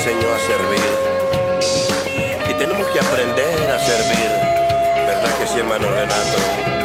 enseñó a servir. Y tenemos que aprender a servir. ¿Verdad que sí, hermano Renato?